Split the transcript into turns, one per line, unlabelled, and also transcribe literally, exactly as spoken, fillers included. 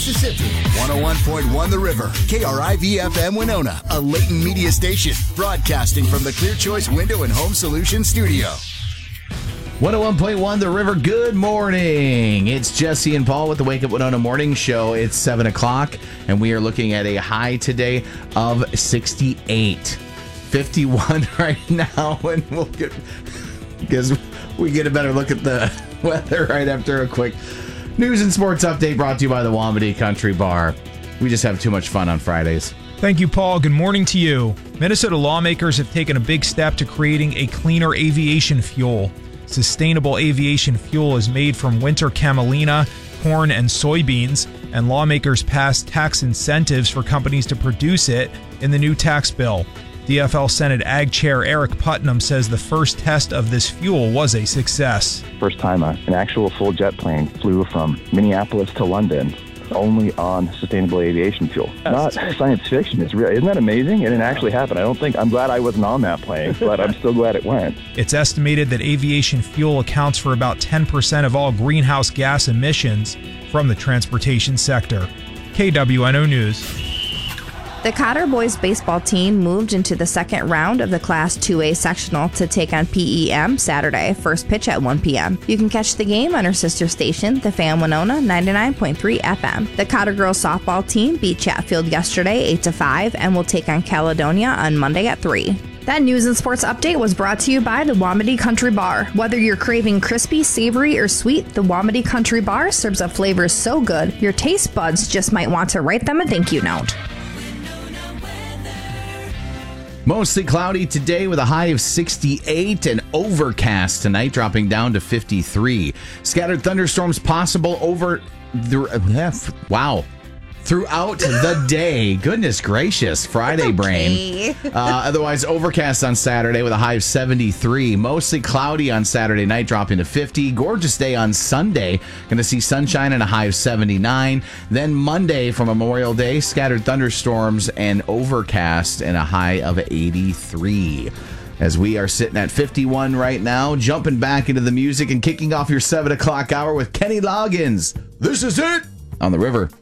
Mississippi, one oh one point one The River, K R I V F M Winona, a Leighton media station, broadcasting from the Clear Choice Window and Home Solutions studio.
one oh one point one The River, good morning. It's Jesse and Paul with the Wake Up Winona Morning Show. It's seven o'clock, and we are looking at a high today of sixty-eight. fifty-one right now, and we'll get, because we get a better look at the weather right after a quick news and sports update brought to you by the Wamedy Country Bar. We just have too much fun on Fridays.
Thank you, Paul. Good morning to you. Minnesota lawmakers have taken a big step to creating a cleaner aviation fuel. Sustainable aviation fuel is made from winter camelina, corn, and soybeans, and lawmakers passed tax incentives for companies to produce it in the new tax bill. D F L Senate Ag Chair Eric Putnam says the first test of this fuel was a success.
First time a, an actual full jet plane flew from Minneapolis to London only on sustainable aviation fuel. Not science fiction. It's real. Isn't that amazing? And it actually happened. I don't think, I'm glad I wasn't on that plane, but I'm still glad it went.
It's estimated that aviation fuel accounts for about ten percent of all greenhouse gas emissions from the transportation sector. K W N O News.
The Cotter boys baseball team moved into the second round of the Class two A sectional to take on P E M Saturday, first pitch at one p.m. You can catch the game on our sister station, The Fan Winona ninety-nine point three F M. The Cotter girls softball team beat Chatfield yesterday eight to five and will take on Caledonia on Monday at three. That news and sports update was brought to you by the Wamedy Country Bar. Whether you're craving crispy, savory, or sweet, the Wamedy Country Bar serves up flavors so good, your taste buds just might want to write them a thank you note.
Mostly cloudy today with a high of sixty-eight and overcast tonight, dropping down to fifty-three. Scattered thunderstorms possible over the, wow. throughout the day. Goodness gracious, Friday okay. brain. Uh, otherwise, overcast on Saturday with a high of seventy-three. Mostly cloudy on Saturday night, dropping to fifty. Gorgeous day on Sunday. Going to see sunshine and a high of seventy-nine. Then Monday from Memorial Day, scattered thunderstorms and overcast and a high of eighty-three. As we are sitting at fifty-one right now, jumping back into the music and kicking off your seven o'clock hour with Kenny Loggins. This is it on The River.